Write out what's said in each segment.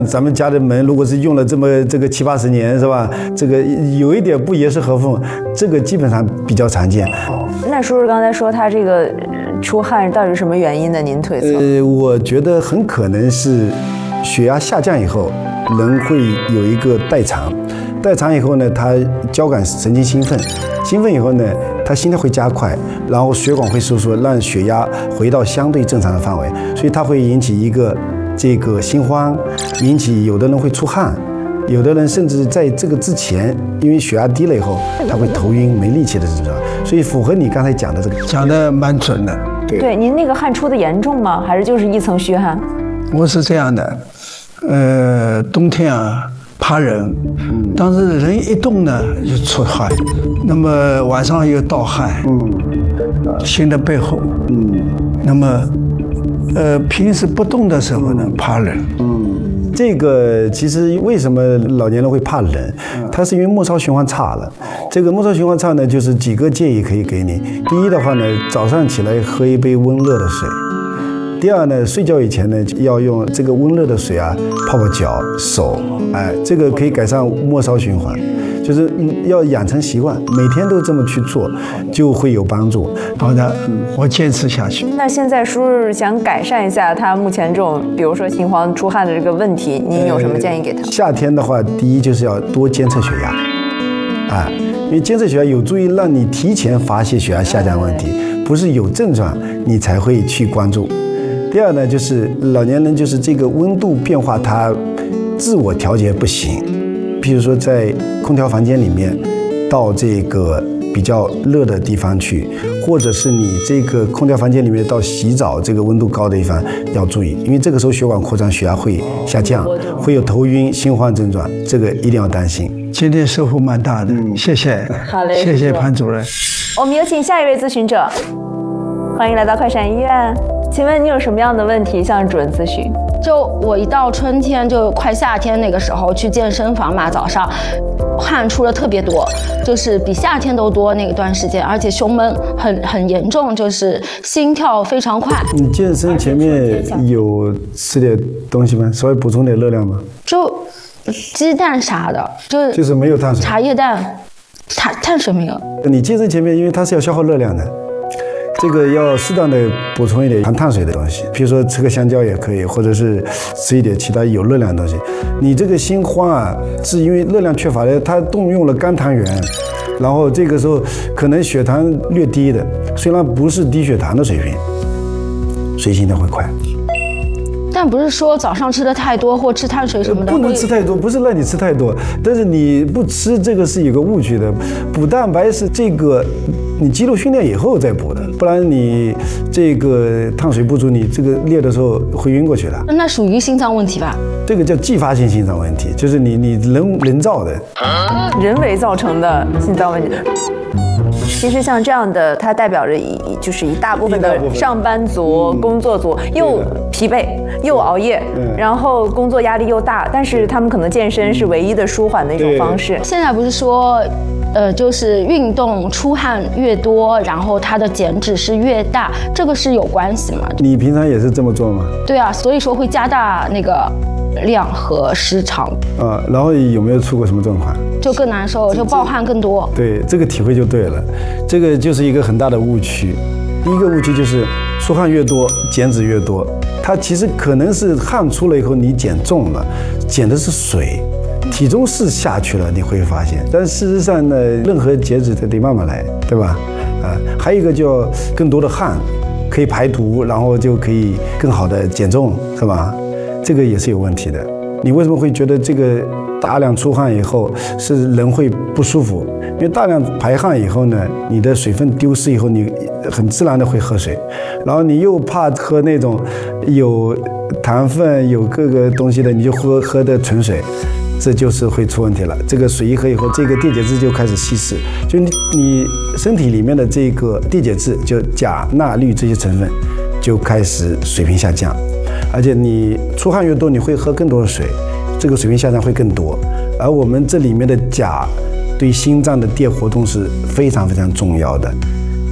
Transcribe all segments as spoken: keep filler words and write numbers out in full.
咱们家的门如果是用了这么这个七八十年，是吧？这个有一点不严丝合缝，这个基本上比较常见。 那叔叔刚才说他这个出汗到底是什么原因呢？您推测？ 呃，我觉得很可能是血压下降以后，人会有一个代偿，代偿以后呢，他交感神经兴奋，兴奋以后呢，他心跳会加快，然后血管会收缩，让血压回到相对正常的范围，所以它会引起一个。这个心慌，引起有的人会出汗，有的人甚至在这个之前，因为血压低了以后，他会头晕没力气的症状，所以符合你刚才讲的这个， 讲的蛮准的。 对对，您那个汗出的严重吗？还是就是一层虚汗？ 我是这样的，呃，冬天啊怕冷，当时人一动呢就出汗，那么晚上又盗汗，嗯，心的背后，嗯，那么。呃，平时不动的时候呢，怕冷。 嗯，这个其实为什么老年人会怕冷？它是因为末梢循环差了。这个末梢循环差呢，就是几个建议可以给你。第一的话呢，早上起来喝一杯温热的水。第二呢，睡觉以前呢，要用这个温热的水啊泡泡脚、手，哎，这个可以改善末梢循环。就是要养成习惯，每天都这么去做，就会有帮助。 好的，我坚持下去。 那现在叔叔想改善一下他目前这种，比如说心慌出汗的这个问题，您有什么建议给他？ 呃、夏天的话，第一就是要多监测血压，啊，因为监测血压有助于让你提前发现血压下降问题，不是有症状你才会去关注。第二呢，就是老年人就是这个温度变化，他自我调节不行。譬如说，在空调房间里面，到这个比较热的地方去，或者是你这个空调房间里面到洗澡这个温度高的地方要注意，因为这个时候血管扩张，血压会下降，会有头晕、心慌症状，这个一定要担心。 今天收获蛮大的，嗯、谢谢， 好嘞， 谢谢潘主任。 我们有请下一位咨询者，欢迎来到快闪医院，请问你有什么样的问题向主任咨询？ 就我一到春天，就快夏天那个时候去健身房嘛，早上汗出的特别多，就是比夏天都多那个段时间，而且胸闷很很严重，就是心跳非常快。 你健身前面有吃点东西吗？稍微补充点热量吗？ 就鸡蛋啥的，就就是没有碳水， 茶叶蛋，碳碳水没有。 你健身前面，因为它是要消耗热量的。这个要适当的补充一点含碳水的东西，比如说吃个香蕉也可以，或者是吃一点其他有热量的东西。你这个心慌啊，是因为热量缺乏的，它动用了肝糖原，然后这个时候可能血糖略低的，虽然不是低血糖的水平，所以心跳会快。 但不是说早上吃的太多或吃碳水什么的， 不能吃太多，不是让你吃太多，但是你不吃这个是有个误区的。补蛋白是这个你肌肉训练以后再补的，不然你这个碳水不足，你这个练的时候会晕过去的。 那属于心脏问题吧？ 这个叫继发性心脏问题，就是你你人人造的， 人为造成的心脏问题。其实像这样的，它代表着一就是一大部分的上班族、嗯、工作族，又疲惫又熬夜、嗯，然后工作压力又大，但是他们可能健身是唯一的舒缓的一种方式。 现在不是说，呃，就是运动出汗越多，然后它的减脂是越大，这个是有关系吗？ 你平常也是这么做吗？ 对啊，所以说会加大那个量和时长。 啊，然后有没有出过什么状况？ 就更难受，就暴汗更多。 对，这个体会就对了，这个就是一个很大的误区。第一个误区就是出汗越多，减脂越多。它其实可能是汗出了以后你减重了，减的是水，体重是下去了，你会发现。但事实上呢，任何减脂它得慢慢来，对吧？啊，还有一个叫更多的汗，可以排毒，然后就可以更好的减重，是吧？这个也是有问题的。你为什么会觉得这个大量出汗以后是人会不舒服？因为大量排汗以后呢，你的水分丢失以后，你很自然的会喝水，然后你又怕喝那种有糖分、有各个东西的，你就喝喝的纯水，这就是会出问题了。这个水一喝以后，这个电解质就开始稀释，就你你身体里面的这个电解质，就钾、钠、氯这些成分就开始水平下降。而且你出汗越多，你会喝更多的水，这个水平下降会更多。而我们这里面的钾对心脏的电活动是非常非常重要的。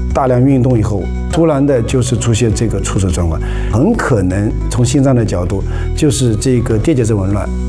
大量运动以后，突然的就是出现这个猝死状况，很可能从心脏的角度就是这个电解质紊乱。